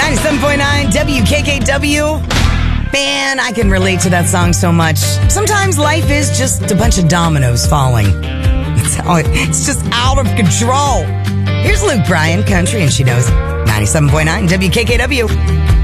97.9 WKKW. Man, I can relate to that song so much. Sometimes life is just a bunch of dominoes falling. It's just out of control. Here's Luke Bryan, country, and she knows 97.9 WKKW.